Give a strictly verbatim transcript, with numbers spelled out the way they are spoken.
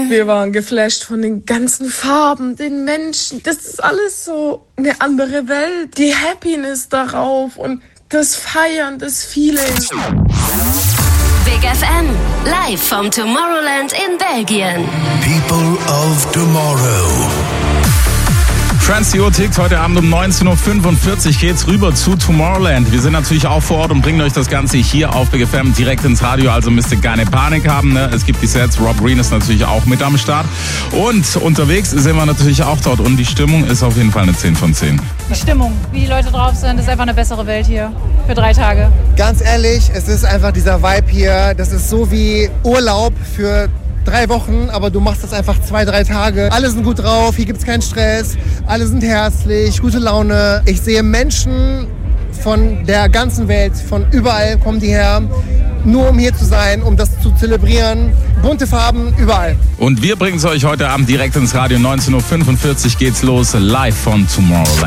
Wir waren geflasht von den ganzen Farben, den Menschen. Das ist alles so eine andere Welt. Die Happiness darauf und das Feiern, das Feeling. Big F M, live vom Tomorrowland in Belgien. People of Tomorrow. Trans die Uhr tickt, heute Abend um neunzehn Uhr fünfundvierzig geht's rüber zu Tomorrowland. Wir sind natürlich auch vor Ort und bringen euch das Ganze hier auf Big F M direkt ins Radio, also müsst ihr keine Panik haben. Ne? Es gibt die Sets, Rob Green ist natürlich auch mit am Start. Und unterwegs sind wir natürlich auch dort und die Stimmung ist auf jeden Fall eine zehn von zehn. Die Stimmung, wie die Leute drauf sind, ist einfach eine bessere Welt hier für drei Tage. Ganz ehrlich, es ist einfach dieser Vibe hier, das ist so wie Urlaub für drei Wochen, aber du machst das einfach zwei, drei Tage. Alle sind gut drauf, hier gibt's keinen Stress, alle sind herzlich, gute Laune. Ich sehe Menschen von der ganzen Welt, von überall kommen die her, nur um hier zu sein, um das zu zelebrieren. Bunte Farben überall. Und wir bringen es euch heute Abend direkt ins Radio. neunzehn Uhr fünfundvierzig geht's los, live von Tomorrowland.